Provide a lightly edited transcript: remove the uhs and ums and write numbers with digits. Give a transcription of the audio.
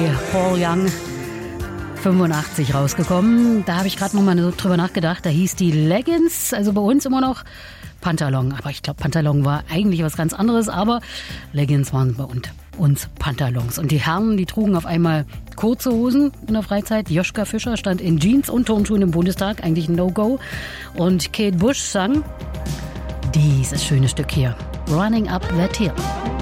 Paul Young, 85 rausgekommen. Da habe ich gerade noch mal so drüber nachgedacht. Da hieß die Leggings, also bei uns immer noch Pantalon. Aber ich glaube, Pantalon war eigentlich was ganz anderes. Aber Leggings waren bei uns Pantalons. Und die Herren, die trugen auf einmal kurze Hosen in der Freizeit. Joschka Fischer stand in Jeans und Turnschuhen im Bundestag. Eigentlich ein No-Go. Und Kate Bush sang dieses schöne Stück hier. Running Up That Hill.